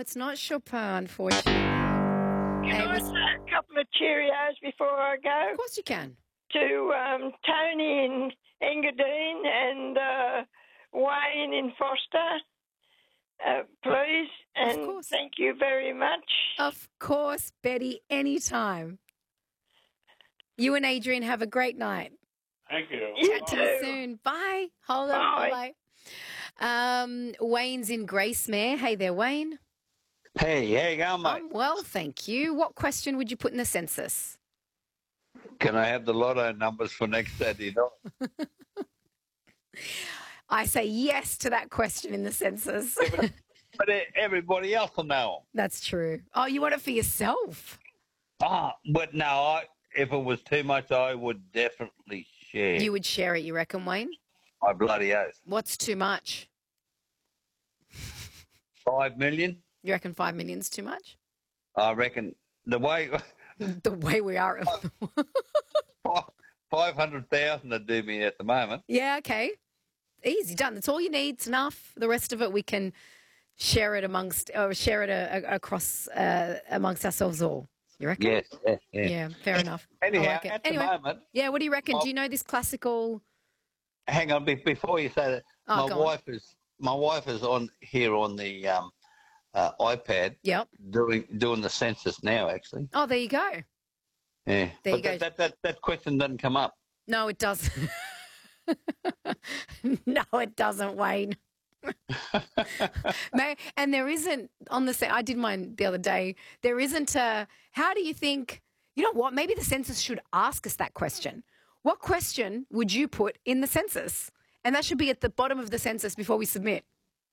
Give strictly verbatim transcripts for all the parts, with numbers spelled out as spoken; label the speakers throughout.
Speaker 1: it's not Chopin, unfortunately.
Speaker 2: Can
Speaker 1: It
Speaker 2: I
Speaker 1: was-
Speaker 2: say a couple of Cheerios before I go?
Speaker 1: Of course you can.
Speaker 2: To um, Tony in Engadine and uh, Wayne in Foster, uh, please. And
Speaker 1: course.
Speaker 2: thank you very much.
Speaker 1: Of course, Betty, anytime. You and Adrian have a great night.
Speaker 3: Thank you.
Speaker 2: You
Speaker 1: Chat to you
Speaker 2: too.
Speaker 1: soon. Bye. Hold on.
Speaker 2: Bye.
Speaker 1: Bye. Um, Wayne's in Gracemere. Hey there, Wayne.
Speaker 4: Hey, how you going, mate?
Speaker 1: I'm well, thank you. What question would you put in the census?
Speaker 4: Can I have the lotto numbers for next Saturday night?
Speaker 1: I say yes to that question in the census.
Speaker 4: But everybody else will know
Speaker 1: That's true. Oh, you want it for yourself?
Speaker 4: them. Oh, but no, I, if it was too much, I would definitely share.
Speaker 1: You would share it, you reckon, Wayne?
Speaker 4: My bloody oath.
Speaker 1: What's too much?
Speaker 4: Five million?
Speaker 1: You reckon five million's too much?
Speaker 4: I reckon the way
Speaker 1: The way we are.
Speaker 4: five hundred thousand would do me at the moment.
Speaker 1: Yeah, okay. Easy done. That's all you need. It's enough. The rest of it we can share it amongst, or share it a, a, across uh, amongst ourselves all. You reckon?
Speaker 4: Yes, yeah, yeah.
Speaker 1: Yeah, fair enough.
Speaker 4: Anyhow,
Speaker 1: I like it.
Speaker 4: at
Speaker 1: Anyway,
Speaker 4: the moment,
Speaker 1: yeah, what do you reckon?
Speaker 4: Well-
Speaker 1: Do you know this classical?
Speaker 4: hang on, be- before you say that,
Speaker 1: Oh,
Speaker 4: my
Speaker 1: go on.
Speaker 4: wife is my wife is on here on the um, uh, iPad
Speaker 1: Yep.
Speaker 4: doing doing the census now. Actually,
Speaker 1: Oh, there you go.
Speaker 4: yeah.
Speaker 1: There
Speaker 4: but
Speaker 1: you go.
Speaker 4: that, that that that question doesn't come up.
Speaker 1: No, it doesn't. No, it doesn't, Wayne. May, and there isn't on the. I did mine the other day. There isn't a. How do you think? You know what? Maybe the census should ask us that question. What question would you put in the census? And that should be at the bottom of the census before we submit.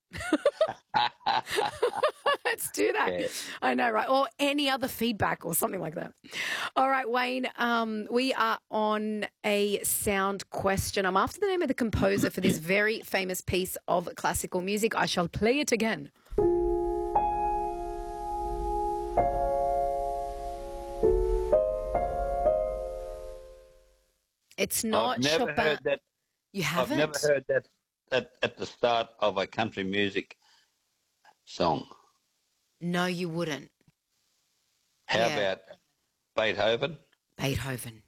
Speaker 1: Let's do that.
Speaker 4: Yeah.
Speaker 1: I know, right? Or any other feedback or something like that. All right, Wayne, um, we are on a sound question. I'm after the name of the composer for this very famous piece of classical music. I shall play it again. It's not
Speaker 4: I've never
Speaker 1: Chopin.
Speaker 4: heard that.
Speaker 1: You haven't?
Speaker 4: I've never heard that at, at the start of a country music song.
Speaker 1: No, you wouldn't.
Speaker 4: How
Speaker 1: Yeah.
Speaker 4: about Beethoven?
Speaker 1: Beethoven.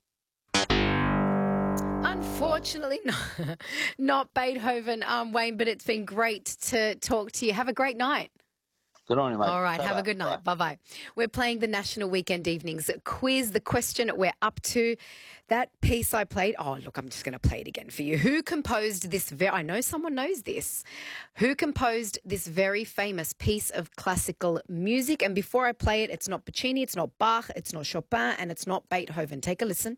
Speaker 1: Unfortunately, not, not Beethoven, um, Wayne, but it's been great to talk to you. Have a great night.
Speaker 4: Good on you, mate.
Speaker 1: All right, have a
Speaker 4: Ta-ra.
Speaker 1: good night.
Speaker 4: Bye.
Speaker 1: Bye-bye. We're playing the National Weekend Evenings quiz. The question we're up to, that piece I played. Oh, look, I'm just going to play it again for you. Who composed this very, I know someone knows this. Who composed this very famous piece of classical music? And before I play it, it's not Puccini, it's not Bach, it's not Chopin, and it's not Beethoven. Take a listen.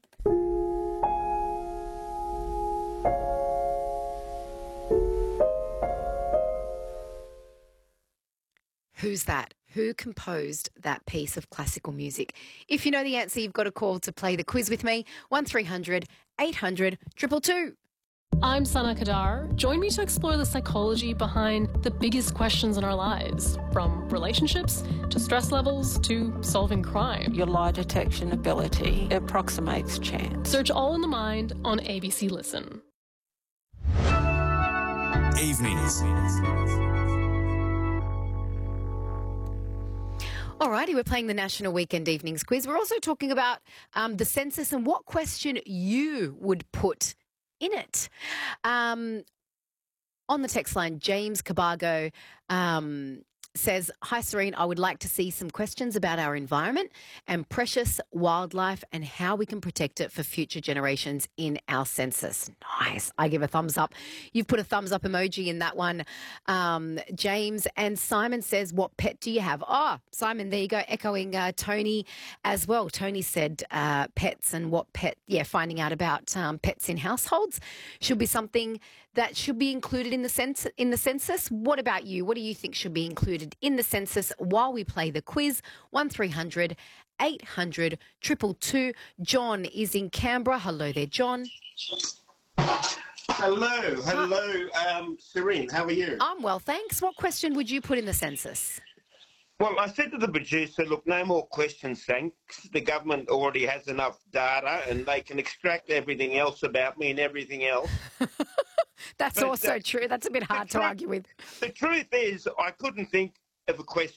Speaker 1: Who's that? Who composed that piece of classical music? If you know the answer, you've got a call to play the quiz with me. one three hundred eight hundred two two two.
Speaker 5: I'm Sana Kadar. Join me to explore the psychology behind the biggest questions in our lives, from relationships to stress levels to solving crime.
Speaker 6: Your lie detection ability approximates chance.
Speaker 5: Search All in the Mind on A B C Listen.
Speaker 7: Evenings.
Speaker 1: Alrighty, we're playing the National Weekend Evenings quiz. We're also talking about um, the census and what question you would put in it. Um, on the text line, James Cabargo um, says, "Hi, Serene, I would like to see some questions about our environment and precious wildlife and how we can protect it for future generations in our census." Nice. I give a thumbs up. You've put a thumbs up emoji in that one, um, James. And Simon says, "What pet do you have?" Oh, Simon, there you go, echoing uh, Tony as well. Tony said uh, pets and what pet, yeah, finding out about um, pets in households should be something that should be included in the census. In the census. What about you? What do you think should be included in the census while we play the quiz? one three hundred eight hundred two two two. John is in Canberra. Hello there, John.
Speaker 8: Hello, hello, um, Serene, how are you?
Speaker 1: I'm well, thanks. What question would you put in the census?
Speaker 8: Well, I said to the producer, look, no more questions, thanks. The government already has enough data and they can extract everything else about me and everything else.
Speaker 1: That's
Speaker 8: But
Speaker 1: also
Speaker 8: the-
Speaker 1: true. That's a bit hard to
Speaker 8: truth-
Speaker 1: argue with.
Speaker 8: The truth is, I couldn't think of a question